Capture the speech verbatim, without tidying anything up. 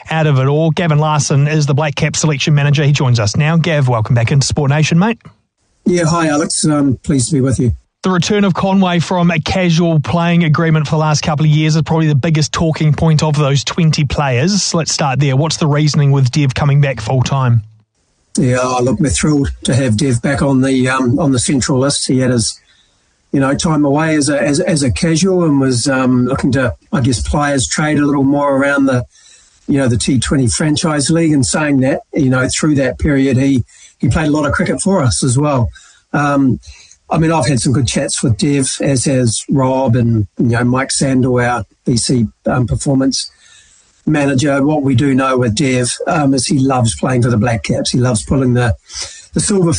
out of it all. Gavin Larson is the Black Cap selection manager. He joins us now. Gav, welcome back into Sport Nation, mate. Yeah, hi Alex. Um, pleased to be with you. The return of Conway from a casual playing agreement for the last couple of years is probably the biggest talking point of those twenty players. Let's start there. What's the reasoning with Dev coming back full-time? Yeah, oh, look, we're thrilled to have Dev back on the um, on the central list. He had his, you know, time away as a as, as a casual and was um, looking to, I guess, players trade a little more around the, you know, the T twenty franchise league. And saying that, you know, through that period, he he played a lot of cricket for us as well. Um, I mean, I've had some good chats with Dev, as has Rob and, you know, Mike Sandel, our B C um, performance manager. What we do know with Dev um, is he loves playing for the Black Caps. He loves pulling the, the silver